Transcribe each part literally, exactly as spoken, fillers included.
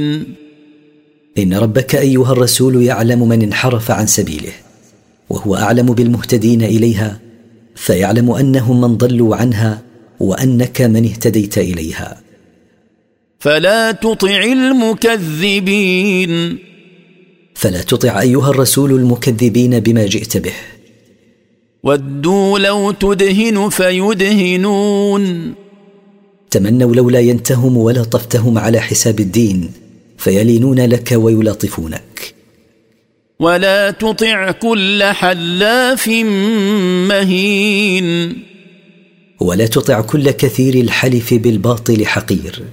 إن ربك أيها الرسول يعلم من انحرف عن سبيله، وهو أعلم بالمهتدين إليها، فيعلم أنهم من ضلوا عنها وأنك من اهتديت إليها. فلا تطع المكذبين فلا تطع أيها الرسول المكذبين بما جئت به. ودوا لو تدهن فيدهنون تمنوا لولا ينتهم ولا طفتهم على حساب الدين فيلينون لك ويلاطفونك. ولا تطع كل حلاف مهين ولا تطع كل كثير الحلف بالباطل حقير،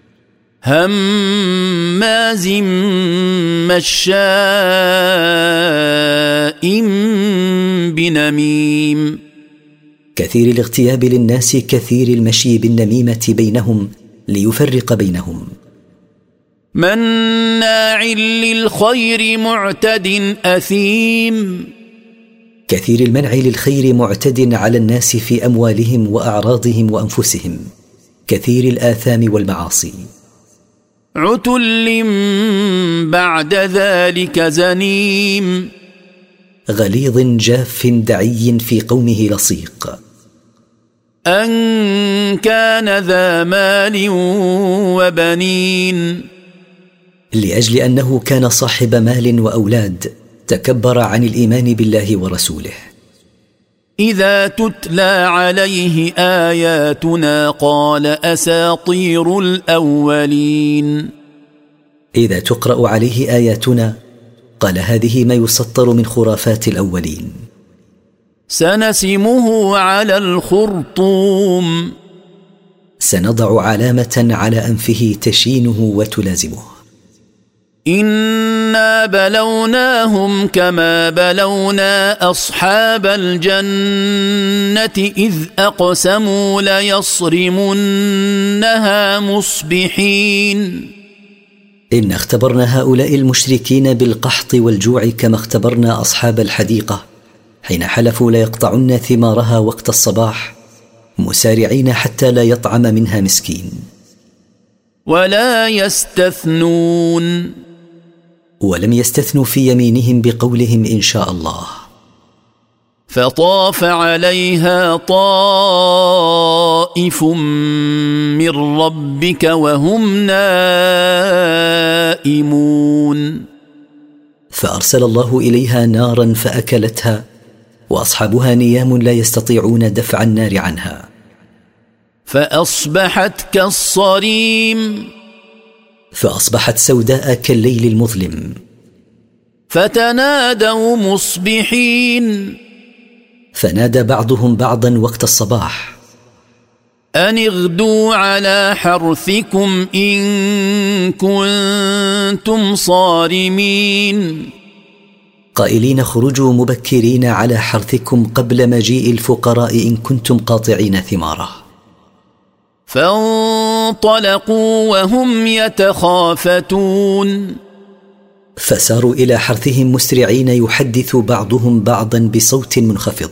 هماز مشاء بنميم كثير الاغتياب للناس، كثير المشي بالنميمة بينهم ليفرق بينهم. مناع للخير معتد أثيم كثير المنع للخير معتد على الناس في أموالهم وأعراضهم وأنفسهم، كثير الآثام والمعاصي. عتل بعد ذلك زنيم غليظ جاف دعي في قومه لصيق. أن كان ذا مال وبنين لأجل أنه كان صاحب مال وأولاد تكبر عن الإيمان بالله ورسوله. إذا تتلى عليه آياتنا قال أساطير الأولين إذا تقرأ عليه آياتنا قال هذه ما يسطر من خرافات الأولين. سنسمه على الخرطوم سنضع علامة على أنفه تشينه وتلازمه. إنا بلوناهم كما بلونا أصحاب الجنة إذ أقسموا ليصرمنها مصبحين. إن اختبرنا هؤلاء المشركين بالقحط والجوع كما اختبرنا أصحاب الحديقة حين حلفوا ليقطعن ثمارها وقت الصباح مسارعين حتى لا يطعم منها مسكين. ولا يستثنون ولم يستثنوا في يمينهم بقولهم إن شاء الله. فطاف عليها طائف من ربك وهم نائمون فأرسل الله إليها نارا فأكلتها وأصحابها نيام لا يستطيعون دفع النار عنها. فأصبحت كالصريم فأصبحت سوداء كالليل المظلم. فتنادوا مصبحين فنادى بعضهم بعضا وقت الصباح أن اغدوا على حرثكم إن كنتم صارمين قائلين خرجوا مبكرين على حرثكم قبل مجيء الفقراء إن كنتم قاطعين ثماره. فانطلقوا وهم يتخافتون فساروا إلى حرثهم مسرعين يحدث بعضهم بعضا بصوت منخفض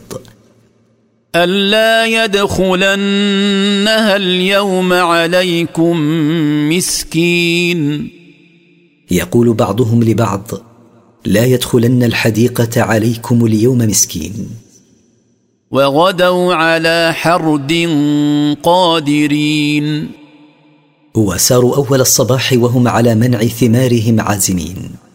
ألا يدخلنها اليوم عليكم مسكين. يقول بعضهم لبعض لا يدخلن الحديقة عليكم اليوم مسكين. وغدوا على حرد قادرين وساروا أول الصباح وهم على منع ثمارهم عازمين.